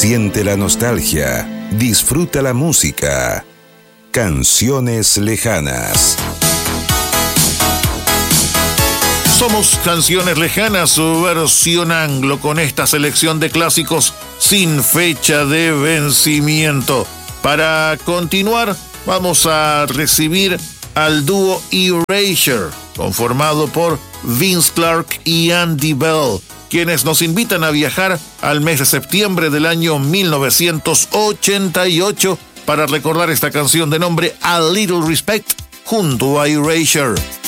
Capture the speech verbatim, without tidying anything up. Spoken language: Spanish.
Siente la nostalgia, disfruta la música. Canciones lejanas. Somos Canciones Lejanas, su versión anglo, con esta selección de clásicos sin fecha de vencimiento. Para continuar, vamos a recibir al dúo Erasure, conformado por Vince Clarke y Andy Bell, quienes nos invitan a viajar al mes de septiembre del año mil novecientos ochenta y ocho para recordar esta canción de nombre A Little Respect junto a Erasure.